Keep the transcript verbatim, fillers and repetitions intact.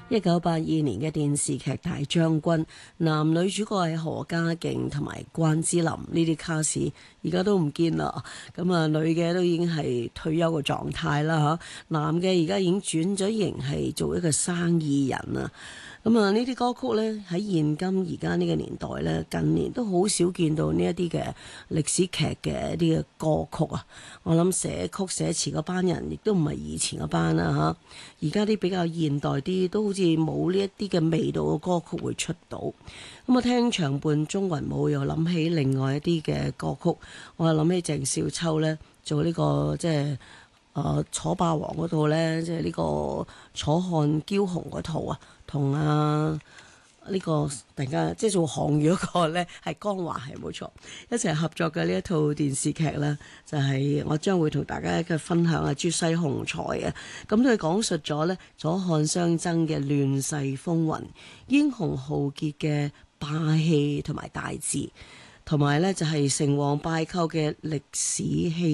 一九八二年嘅電視劇《大將軍》，男女主角係何家勁同埋關之琳，呢啲卡士而家都唔見啦。咁啊，女嘅都已經係退休嘅狀態啦嚇，男嘅而家已經轉咗型係做一個生意人啊。咁啊，呢啲歌曲呢，喺現今而家呢個年代呢，近年都好少見到呢一啲嘅歷史劇嘅一啲嘅歌曲啊。我諗寫曲寫詞嗰班人亦都唔係以前嗰班啦嚇，而家啲比較現代啲都好似冇呢一啲嘅味道嘅歌曲會出到。咁啊，聽長伴中雲舞又諗起另外一啲嘅歌曲，我又諗起鄭少秋呢，做呢、這個即係。誒、呃、楚霸王嗰套呢，即係呢個楚漢驕雄嗰套啊，同啊呢個大家即係做項羽嗰個呢，係江華係冇錯，一齊合作嘅呢一套電視劇呢，就係、是、我將會同大家嘅分享啊，朱西紅才啊，咁都係講述咗呢楚漢相爭嘅亂世風雲、英雄豪傑嘅霸氣同埋大志，同埋呢就係、是、成王敗寇嘅歷史戲。